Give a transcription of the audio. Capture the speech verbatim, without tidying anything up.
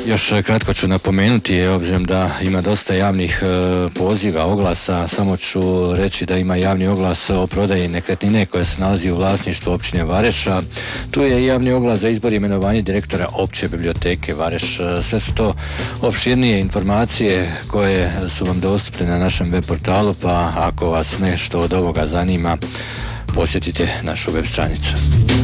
Još kratko ću napomenuti, obzirom da ima dosta javnih e, poziva, oglasa, samo ću reći da ima javni oglas o prodaji nekretnine koja se nalazi u vlasništvu općine Vareša. Tu je i javni oglas za izbor i imenovanje direktora opće biblioteke Vareš. Sve su to opširnije informacije koje su vam dostupne na našem web portalu, pa ako vas nešto od ovoga zanima, posjetite našu web stranicu.